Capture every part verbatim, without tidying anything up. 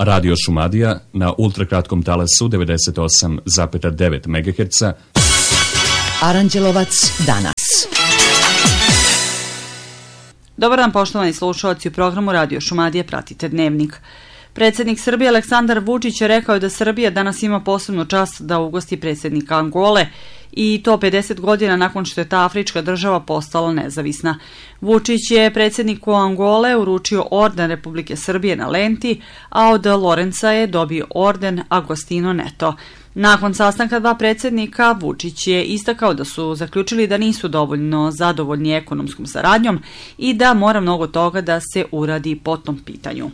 Radio Šumadija na ultrakratkom talasu devedeset osam zarez devet megaherca. Aranđelovac danas. Dobar dan, poštovani slušalci, u programu Radio Šumadije pratite Dnevnik. Predsjednik Srbije Aleksandar Vučić je rekao da Srbija danas ima posebnu čast da ugosti predsjednika Angole i to pedeset godina nakon što je ta afrička država postala nezavisna. Vučić je predsjedniku Angole uručio orden Republike Srbije na lenti, a od Lorenca je dobio orden Agostino Neto. Nakon sastanka dva predsjednika, Vučić je istakao da su zaključili da nisu dovoljno zadovoljni ekonomskom saradnjom i da mora mnogo toga da se uradi po tom pitanju.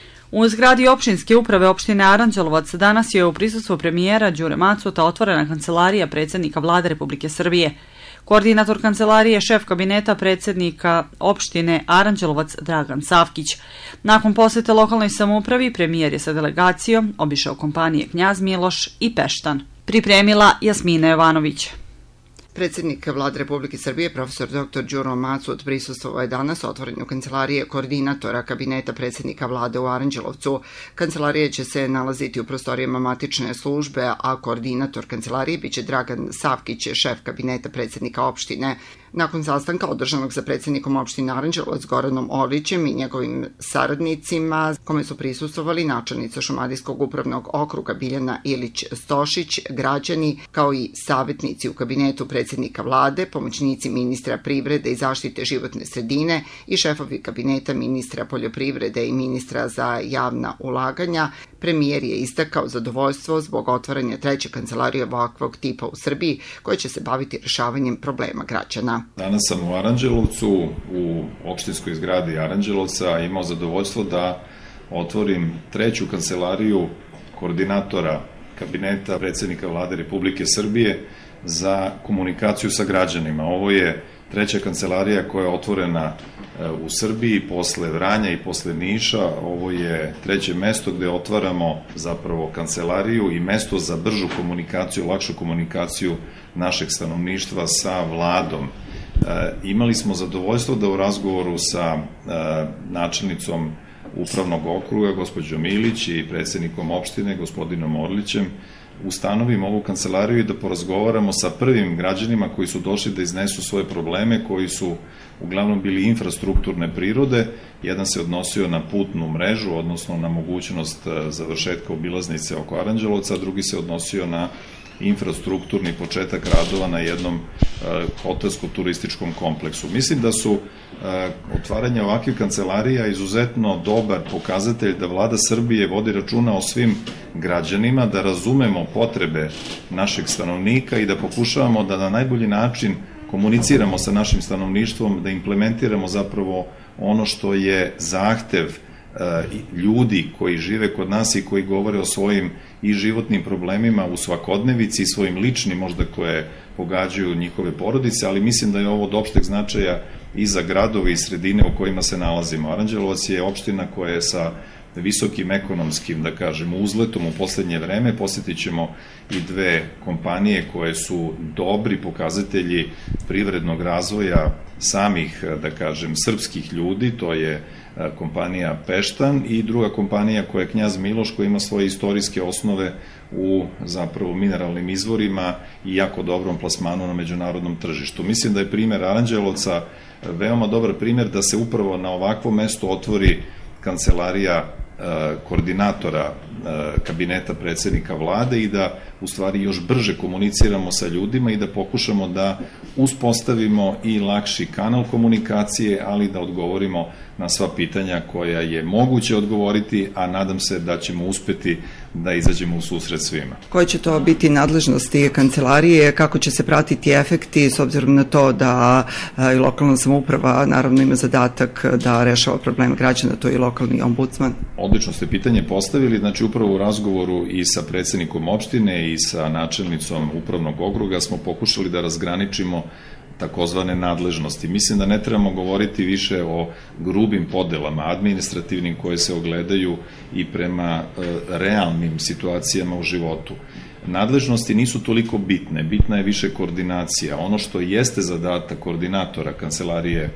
U zgradi opštinske uprave opštine Aranđelovac danas je u prisustvu premijera Đure Macota otvorena kancelarija predsjednika Vlade Republike Srbije. Koordinator kancelarije, šef kabineta predsjednika opštine Aranđelovac Dragan Savkić. Nakon posete lokalnoj samoupravi, premijer je sa delegacijom obišao kompanije Knjaz Miloš i Peštan. Pripremila Jasmina Jovanović. Predsjednik Vlade Republike Srbije, profesor doktor Đuro Macot, prisustvovao je danas otvorenju kancelarije koordinatora kabineta predsjednika Vlade u Aranđelovcu. Kancelarija će se nalaziti u prostorijama matične službe, a koordinator kancelarije biće Dragan Savkić, šef kabineta predsjednika opštine. Nakon sastanka održanog sa predsjednikom opštine Aranđelovac Goranom Orlićem i njegovim saradnicima, kome su prisustvovali načelnica Šumadijskog upravnog okruga Biljana Ilić-Stošić, građani, kao i savjetnici u kabinetu predsjednika Vlade, pomoćnici ministra privrede i zaštite životne sredine i šefovi kabineta ministra poljoprivrede i ministra za javna ulaganja, premijer je istakao zadovoljstvo zbog otvaranja treće kancelarije ovakvog tipa u Srbiji, koja će se baviti rešavanjem problema građana. Danas sam u Aranđelovcu, u opštinskoj zgradi Aranđelovca, imao zadovoljstvo da otvorim treću kancelariju koordinatora kabineta predsjednika Vlade Republike Srbije za komunikaciju sa građanima. Ovo je treća kancelarija koja je otvorena u Srbiji posle Vranja i posle Niša. Ovo je treće mesto gde otvaramo zapravo kancelariju i mesto za bržu komunikaciju, lakšu komunikaciju našeg stanovništva sa Vladom. E, imali smo zadovoljstvo da u razgovoru sa e, načelnicom upravnog okruga, gospođom Ilić, i predsjednikom opštine, gospodinom Orlićem, ustanovimo ovu kancelariju i da porazgovaramo sa prvim građanima koji su došli da iznesu svoje probleme, koji su uglavnom bili infrastrukturne prirode. Jedan se odnosio na putnu mrežu, odnosno na mogućnost završetka obilaznice oko Aranđelovca, a drugi se odnosio na infrastrukturni početak radova na jednom e, hotelsko-turističkom kompleksu. Mislim da su e, otvaranje ovakvih kancelarija izuzetno dobar pokazatelj da Vlada Srbije vodi računa o svim građanima, da razumemo potrebe našeg stanovnika i da pokušavamo da na najbolji način komuniciramo sa našim stanovništvom, da implementiramo zapravo ono što je zahtev ljudi koji žive kod nas i koji govore o svojim i životnim problemima u svakodnevici i svojim ličnim možda koje pogađaju njihove porodice, ali mislim da je ovo od opšteg značaja i za gradove i sredine u kojima se nalazimo. Aranđelovac je opština koja je sa visokim ekonomskim, da kažemo, uzletom u poslednje vreme. Posjetit ćemo i dve kompanije koje su dobri pokazatelji privrednog razvoja samih, da kažem, srpskih ljudi. To je kompanija Peštan i druga kompanija koja je Knjaz Miloš, koja ima svoje istorijske osnove u zapravo mineralnim izvorima i jako dobrom plasmanu na međunarodnom tržištu. Mislim da je primer Aranđelovca veoma dobar primer da se upravo na ovakvom mestu otvori kancelarija koordinatora kabineta predsjednika Vlade i da u stvari još brže komuniciramo sa ljudima i da pokušamo da uspostavimo i lakši kanal komunikacije, ali da odgovorimo na sva pitanja koja je moguće odgovoriti, a nadam se da ćemo uspeti da izađemo u susret svima. Koje će to biti nadležnosti kancelarije, kako će se pratiti efekti s obzirom na to da i lokalna samouprava naravno ima zadatak da rešava probleme građana, to je i lokalni ombudsman? Odlično ste pitanje postavili, znači upravo u razgovoru i sa predsjednikom opštine i sa načelnicom upravnog okruga smo pokušali da razgraničimo takozvane nadležnosti. Mislim da ne trebamo govoriti više o grubim podelama, administrativnim, koje se ogledaju i prema e, realnim situacijama u životu. Nadležnosti nisu toliko bitne, bitna je više koordinacija. Ono što jeste zadatak koordinatora kancelarije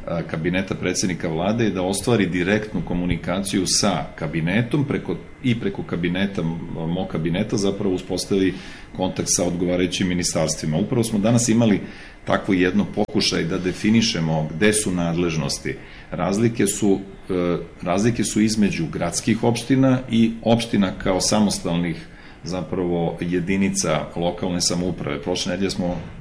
kabineta predsjednika vlade i da ostvari direktnu komunikaciju sa kabinetom preko, i preko kabineta, mog kabineta zapravo uspostavi kontakt sa odgovarajućim ministarstvima. Upravo smo danas imali takvo jedno pokušaj da definišemo gde su nadležnosti. Razlike su, razlike su između gradskih opština i opština kao samostalnih zapravo jedinica lokalne samouprave. Prošle nedelje smo